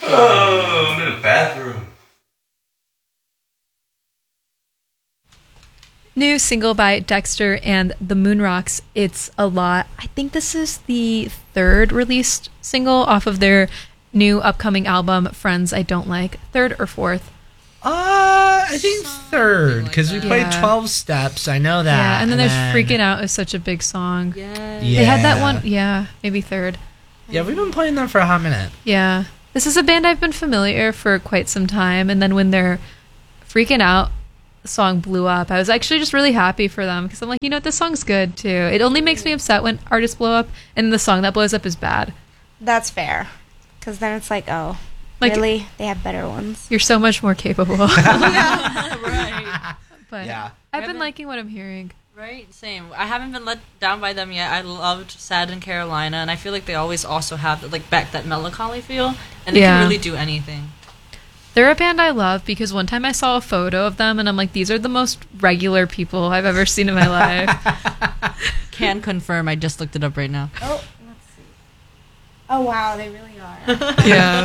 Oh, I'm in the bathroom. New single by Dexter and the Moonrocks, It's a Lot. I think this is the third released single off of their new upcoming album, Friends I Don't Like. Third or fourth? I think third, because we played Yeah. 12 Steps. I know that. Yeah, and then there's Freaking Out is such a big song. Yeah. They had that one, maybe third. Yeah, we've been playing them for a hot minute. Yeah. This is a band I've been familiar for quite some time, and then when their Freaking Out song blew up, I was actually just really happy for them, because I'm like, you know what, this song's good too. It only makes me upset when artists blow up, and the song that blows up is bad. That's fair. Because then it's like, oh, Like, really? They have better ones. You're so much more capable. Yeah, right. But Yeah. I've been liking what I'm hearing. Right, same. I haven't been let down by them yet. I loved Sad in Carolina, and I feel like they always also have like back that melancholy feel, and they Yeah. can really do anything. They're a band I love because one time I saw a photo of them and I'm like, these are the most regular people I've ever seen in my life. Can confirm. I just looked it up right now. Oh, let's see. Oh, wow, they really are. Yeah.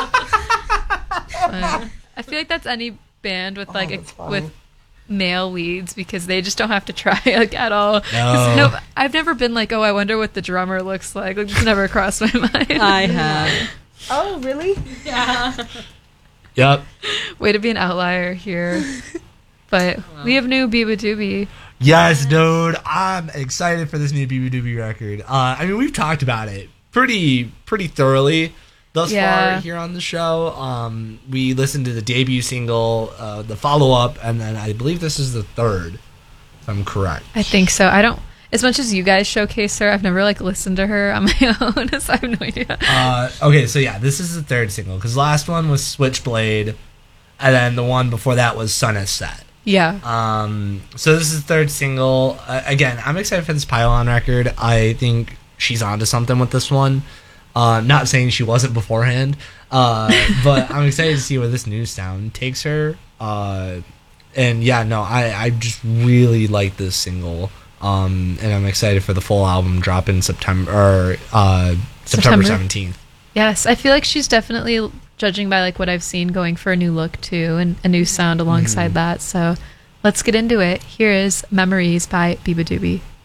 But I feel like that's any band with with male leads, because they just don't have to try like at all. 'Cause No. I've never been like, oh, I wonder what the drummer looks like. Like, it's never crossed my mind. I have. Oh, really? Yeah. Yep. Way to be an outlier here. But we have new Biba Doobie. Yes, dude. I'm excited for this new BB Doobie record. I mean, we've talked about it pretty thoroughly thus far here on the show. We listened to the debut single, the follow-up, and then I believe this is the third, if I'm correct. I think so. I don't, as much as you guys showcase her, I've never like listened to her on my own, so I have no idea. Okay, so yeah, this is the third single, because the last one was Switchblade, and then the one before that was Sun is Set. Yeah. So this is the third single. Again, I'm excited for this Pylon record. I think she's onto something with this one. Not saying she wasn't beforehand, but I'm excited to see where this new sound takes her. And yeah, no, I just really like this single. And I'm excited for the full album drop in September 17th. Yes, I feel like she's definitely, judging by like what I've seen, going for a new look too, and a new sound alongside that. So let's get into it. Here is Memories by Biba Doobie.